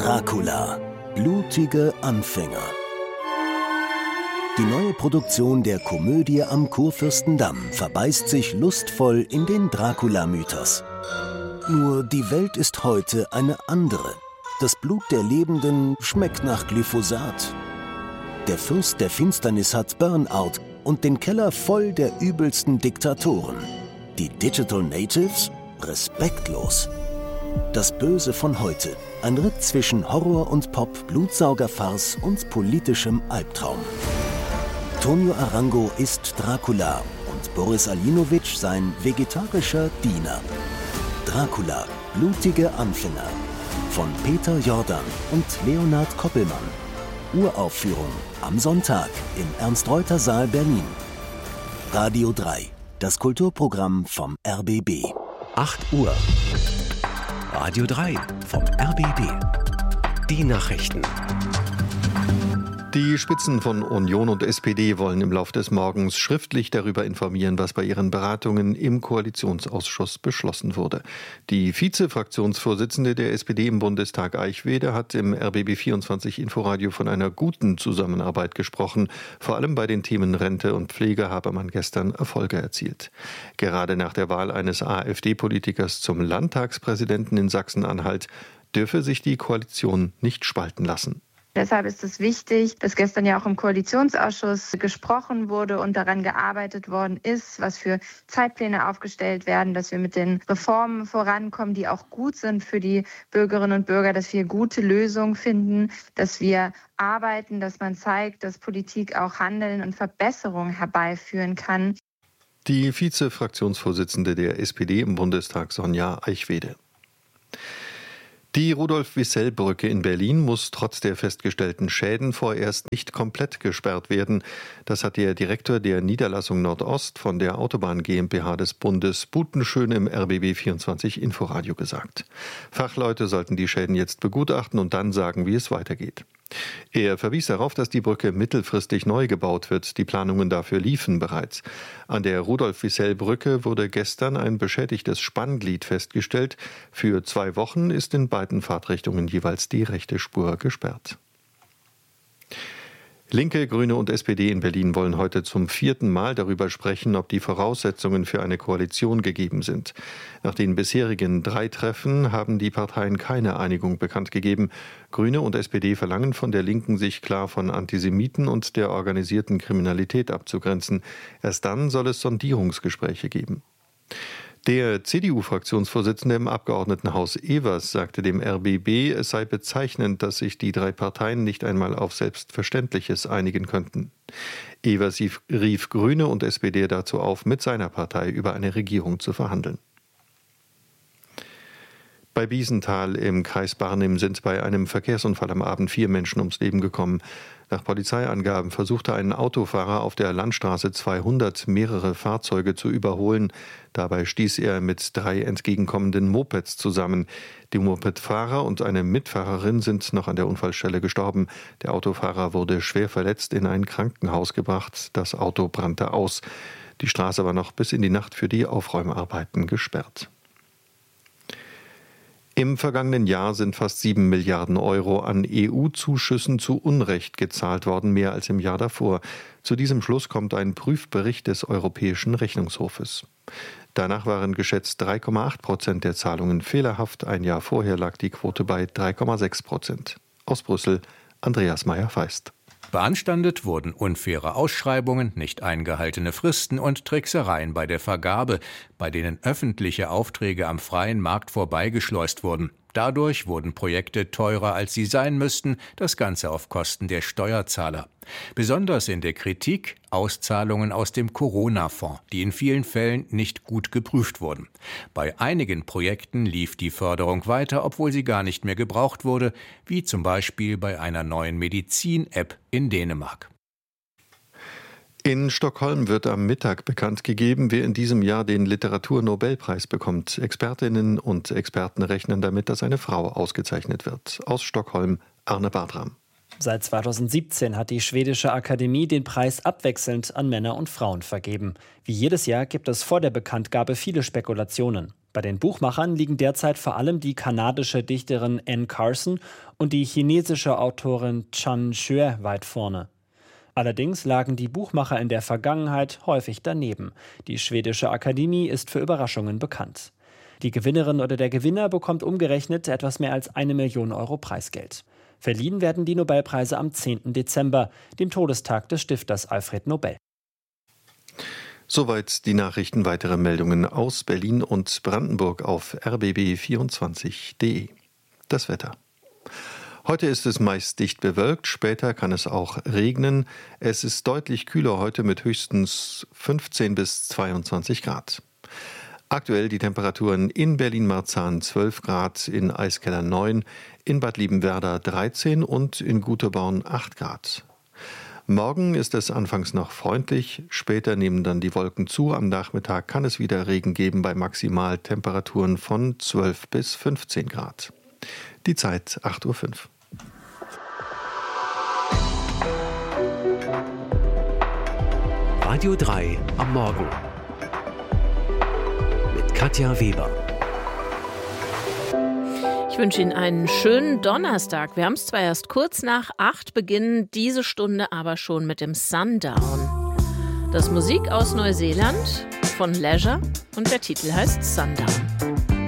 Dracula. Blutige Anfänger. Die neue Produktion der Komödie am Kurfürstendamm verbeißt sich lustvoll in den Dracula-Mythos. Nur die Welt ist heute eine andere. Das Blut der Lebenden schmeckt nach Glyphosat. Der Fürst der Finsternis hat Burnout und den Keller voll der übelsten Diktatoren. Die Digital Natives? Respektlos. Das Böse von heute. Ein Ritt zwischen Horror und Pop, Blutsaugerfarce und politischem Albtraum. Tonio Arango ist Dracula und Boris Alinovic sein vegetarischer Diener. Dracula, blutige Anfänger. Von Peter Jordan und Leonhard Koppelmann. Uraufführung am Sonntag im Ernst-Reuter-Saal Berlin. Radio 3, das Kulturprogramm vom RBB. 8 Uhr. Radio 3 vom RBB. Die Nachrichten. Die Spitzen von Union und SPD wollen im Laufe des Morgens schriftlich darüber informieren, was bei ihren Beratungen im Koalitionsausschuss beschlossen wurde. Die Vize-Fraktionsvorsitzende der SPD im Bundestag, Eichwede, hat im RBB 24 Inforadio von einer guten Zusammenarbeit gesprochen. Vor allem bei den Themen Rente und Pflege habe man gestern Erfolge erzielt. Gerade nach der Wahl eines AfD-Politikers zum Landtagspräsidenten in Sachsen-Anhalt dürfe sich die Koalition nicht spalten lassen. Deshalb ist es wichtig, dass gestern ja auch im Koalitionsausschuss gesprochen wurde und daran gearbeitet worden ist, was für Zeitpläne aufgestellt werden, dass wir mit den Reformen vorankommen, die auch gut sind für die Bürgerinnen und Bürger, dass wir gute Lösungen finden, dass wir arbeiten, dass man zeigt, dass Politik auch Handeln und Verbesserungen herbeiführen kann. Die Vize-Fraktionsvorsitzende der SPD im Bundestag, Sonja Eichwede. Die Rudolf-Wissell-Brücke in Berlin muss trotz der festgestellten Schäden vorerst nicht komplett gesperrt werden. Das hat der Direktor der Niederlassung Nordost von der Autobahn GmbH des Bundes Butenschön im RBB 24 Inforadio gesagt. Fachleute sollten die Schäden jetzt begutachten und dann sagen, wie es weitergeht. Er verwies darauf, dass die Brücke mittelfristig neu gebaut wird. Die Planungen dafür liefen bereits. An der Rudolf-Wissell-Brücke wurde gestern ein beschädigtes Spannglied festgestellt. Für 2 Wochen ist in beiden Fahrtrichtungen jeweils die rechte Spur gesperrt. Linke, Grüne und SPD in Berlin wollen heute zum 4. Mal darüber sprechen, ob die Voraussetzungen für eine Koalition gegeben sind. Nach den bisherigen 3 Treffen haben die Parteien keine Einigung bekannt gegeben. Grüne und SPD verlangen von der Linken, sich klar von Antisemiten und der organisierten Kriminalität abzugrenzen. Erst dann soll es Sondierungsgespräche geben. Der CDU-Fraktionsvorsitzende im Abgeordnetenhaus Evers sagte dem RBB, es sei bezeichnend, dass sich die 3 Parteien nicht einmal auf Selbstverständliches einigen könnten. Evers rief Grüne und SPD dazu auf, mit seiner Partei über eine Regierung zu verhandeln. Bei Biesenthal im Kreis Barnim sind bei einem Verkehrsunfall am Abend 4 Menschen ums Leben gekommen. Nach Polizeiangaben versuchte ein Autofahrer auf der Landstraße 200 mehrere Fahrzeuge zu überholen. Dabei stieß er mit 3 entgegenkommenden Mopeds zusammen. Die Mopedfahrer und eine Mitfahrerin sind noch an der Unfallstelle gestorben. Der Autofahrer wurde schwer verletzt in ein Krankenhaus gebracht. Das Auto brannte aus. Die Straße war noch bis in die Nacht für die Aufräumarbeiten gesperrt. Im vergangenen Jahr sind fast 7 Milliarden Euro an EU-Zuschüssen zu Unrecht gezahlt worden, mehr als im Jahr davor. Zu diesem Schluss kommt ein Prüfbericht des Europäischen Rechnungshofes. Danach waren geschätzt 3,8% der Zahlungen fehlerhaft. Ein Jahr vorher lag die Quote bei 3,6%. Aus Brüssel, Andreas Meyer-Feist. Beanstandet wurden unfaire Ausschreibungen, nicht eingehaltene Fristen und Tricksereien bei der Vergabe, bei denen öffentliche Aufträge am freien Markt vorbeigeschleust wurden. Dadurch wurden Projekte teurer, als sie sein müssten, das Ganze auf Kosten der Steuerzahler. Besonders in der Kritik Auszahlungen aus dem Corona-Fonds, die in vielen Fällen nicht gut geprüft wurden. Bei einigen Projekten lief die Förderung weiter, obwohl sie gar nicht mehr gebraucht wurde, wie zum Beispiel bei einer neuen Medizin-App in Dänemark. In Stockholm wird am Mittag bekannt gegeben, wer in diesem Jahr den Literaturnobelpreis bekommt. Expertinnen und Experten rechnen damit, dass eine Frau ausgezeichnet wird. Aus Stockholm, Arne Bartram. Seit 2017 hat die schwedische Akademie den Preis abwechselnd an Männer und Frauen vergeben. Wie jedes Jahr gibt es vor der Bekanntgabe viele Spekulationen. Bei den Buchmachern liegen derzeit vor allem die kanadische Dichterin Anne Carson und die chinesische Autorin Chan Xue weit vorne. Allerdings lagen die Buchmacher in der Vergangenheit häufig daneben. Die Schwedische Akademie ist für Überraschungen bekannt. Die Gewinnerin oder der Gewinner bekommt umgerechnet etwas mehr als 1 Million Euro Preisgeld. Verliehen werden die Nobelpreise am 10. Dezember, dem Todestag des Stifters Alfred Nobel. Soweit die Nachrichten. Weitere Meldungen aus Berlin und Brandenburg auf rbb24.de. Das Wetter. Heute ist es meist dicht bewölkt, später kann es auch regnen. Es ist deutlich kühler heute mit höchstens 15 bis 22 Grad. Aktuell die Temperaturen in Berlin-Marzahn 12 Grad, in Eiskeller 9, in Bad Liebenwerda 13 und in Güteborn 8 Grad. Morgen ist es anfangs noch freundlich, später nehmen dann die Wolken zu. Am Nachmittag kann es wieder Regen geben bei Maximaltemperaturen von 12 bis 15 Grad. Die Zeit 8:05 Uhr. Radio 3 am Morgen mit Katja Weber. Ich wünsche Ihnen einen schönen Donnerstag. Wir haben es zwar erst kurz nach 8, beginnen diese Stunde aber schon mit dem Sundown. Das ist Musik aus Neuseeland von Leisure und der Titel heißt Sundown.